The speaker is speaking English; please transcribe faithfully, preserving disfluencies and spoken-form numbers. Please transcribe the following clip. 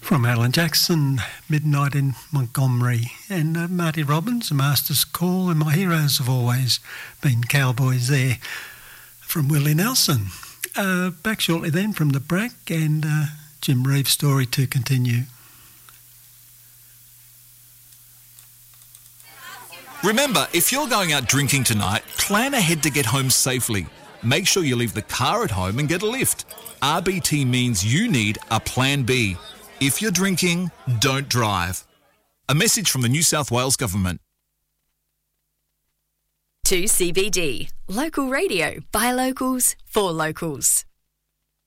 From Alan Jackson, Midnight in Montgomery, and uh, Marty Robbins, A Master's Call, and my heroes have always been cowboys there, from Willie Nelson. Uh, back shortly then from the Brack, and uh, Jim Reeves' story to continue. Remember, if you're going out drinking tonight, plan ahead to get home safely. Make sure you leave the car at home and get a lift. R B T means you need a plan B. If you're drinking, don't drive. A message from the New South Wales Government. two C B D. Local radio by locals for locals.